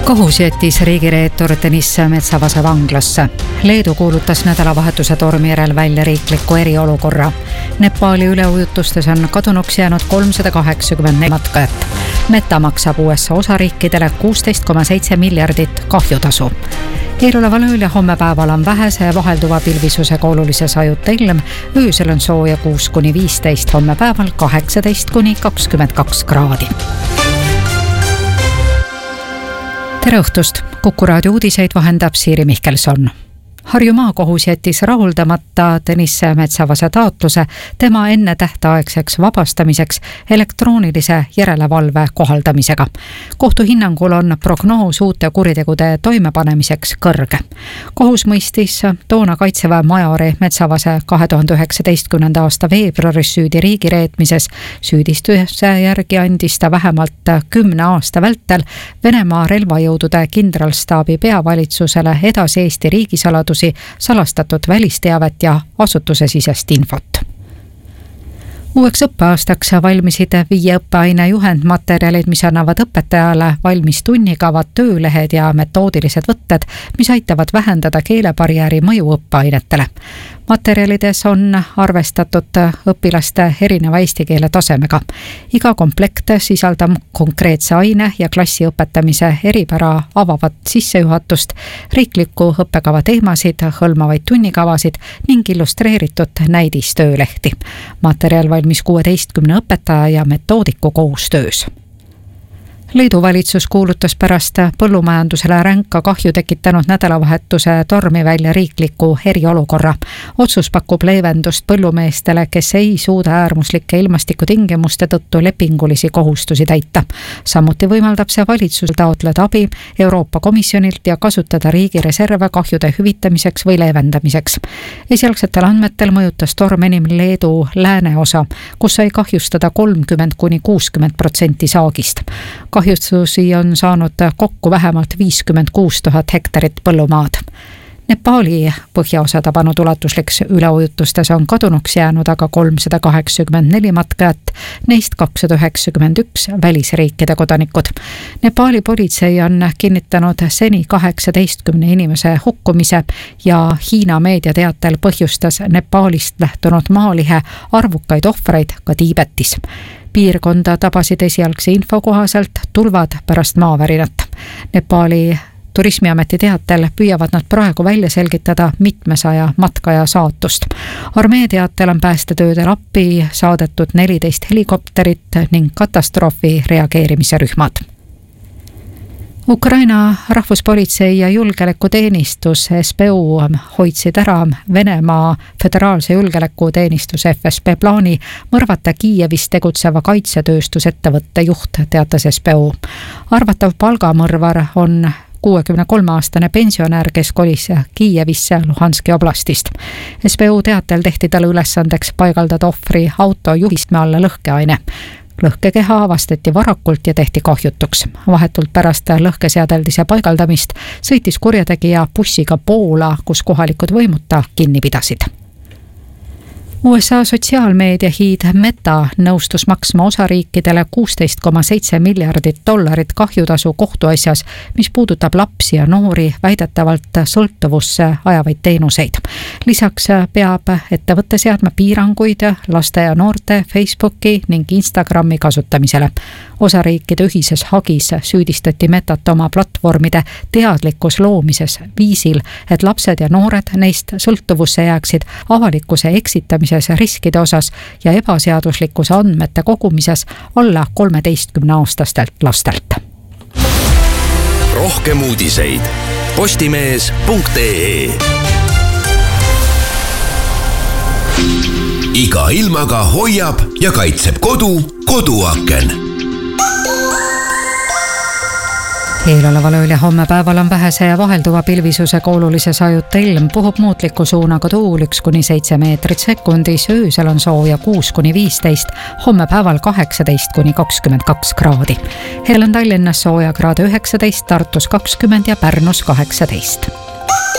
Kohus jättis riigireetur Deniss Metsavase vanglasse. Leedu kuulutas nädalavahetuse tormi järel välja riikliku eriolukorra. Nepaali üleujutustes on kadunuks jäänud 384 matkajat. Meta maksab USA osariikidele 16,7 miljardit kahjutasu. Eeloleval ööl ja homme päeval on vähese ja vahelduva pilvisusega olulise sajuta ilm. Öösel on sooja 6-15, homme päeval 18-22 kraadi. Tere õhtust! Kuku raadio uudiseid vahendab Siiri Mihkelson. Harju maakohus jättis rahuldamata Deniss Metsavase taotluse tema enne tähtaegseks vabastamiseks elektroonilise järelevalve kohaldamisega. Kohtu hinnangul on prognoos uute kuritegude toimepanemiseks kõrge. Kohus mõistis toona Kaitseväe majori Metsavase 2019. aasta veebruaris süüdi riigireetmises. Süüdistuse järgi andis ta vähemalt 10 aasta vältel Venemaa relvajõudude kindralstaabi peavalitsusele edasi Eesti riigisaladusi, salastatud välisteavet ja asutusesisest infot. Uueks õppeaastaks valmisid 5 õppeaine juhendmaterjalid, mis annavad õpetajale valmis tunnikavad, töölehed ja metoodilised võtted, mis aitavad vähendada keelebarjääri mõju õppeainetele. Materjalides on arvestatud õpilaste erineva eesti keele tasemega. Iga komplekt sisaldab konkreetse aine ja klassi õpetamise eripära avavat sissejuhatust, riikliku õppekava teemasid, hõlmavaid tunnikavasid ning illustreeritud näidistöölehti. Materjal valmis 16 õpetaja ja metoodiku koostöös. Leedu valitsus kuulutas pärast põllumajandusele ränka kahju tekitanud nädalavahetuse tormi välja riikliku eriolukorra. Otsus pakub leevendust põllumeestele, kes ei suuda äärmuslike ilmastikutingimuste tõttu lepingulisi kohustusi täita. Samuti võimaldab see valitsusel taotleda abi Euroopa Komisjonilt ja kasutada riigi reserve kahjude hüvitamiseks või leevendamiseks. Esialgsetel andmetel mõjutas torm enim Leedu lääneosa, kus sai kahjustada 30-60% saagist. Kahjustusi on saanud kokku vähemalt 56 000 hektarit põllumaad. Nepaali põhjaosa tabanud ulatusliks üleujutustes on kadunuks jäänud aga 384 matkajat, neist 291 välisriikide kodanikud. Nepaali politsei on kinnitanud seni 18 inimese hukkumise ja Hiina meediateatel põhjustas Nepaalist lähtunud maalihe arvukaid ohvreid ka Tiibetis. Piirkonda tabasid esialgse info kohaselt tulvad pärast maavärinat. Nepaali turismiameti teatel püüavad nad praegu välja selgitada mitmesaja matkaja saatust. Armee teatel on päästetöödel appi saadetud 14 helikopterit ning katastroofi reageerimise rühmad. Ukraina rahvuspolitsei ja julgeolekuteenistus SBU hoidsid ära Venemaa föderaalse julgeolekuteenistuse FSB plaani mõrvata Kiievis tegutseva kaitsetööstusettevõtte juht, teatas SBU. Arvatav palgamõrvar on 63-aastane pensionär, kes kolis Kiievisse Luhanski oblastist. SBU teatel tehti talle ülesandeks paigaldada ohvri auto juhistme alla lõhkeaine. Lõhkekeha avastati varakult ja tehti kahjutuks. Vahetult pärast lõhkeseadeldise paigaldamist sõitis kurjategija bussiga Poola, kus kohalikud võimud ta kinni pidasid. USA sotsiaalmeedia hiid Meta nõustus maksma osariikidele $16,7 miljardit kahjutasu kohtuasjas, mis puudutab lapsi ja noori väidetavalt sõltuvusse ajavaid teenuseid. Lisaks peab ettevõtte seadma piiranguid laste ja noorte Facebooki ning Instagrami kasutamisele. Osariikide ühises hagis süüdistati Metat oma platvormide teadlikkus loomises viisil, et lapsed ja noored neist sõltuvusse jääksid avalikkuse eksitamises riskide osas ja ebaseaduslikkuse andmete kogumises alla 13-aastastelt lastelt. Rohkem uudiseid postimees.ee. Iga ilmaga hoiab ja kaitseb koduaken. Eeloleval ööl ja homme päeval on vähese ja vahelduva pilvisusega olulise sajuta ilm, puhub muutliku suunaga tuul 1-7 meetrit sekundis, öösel on sooja 6-15, homme päeval 18-22 kraadi. Hetkel on Tallinnas sooja kraade 19, Tartus 20 ja Pärnus 18.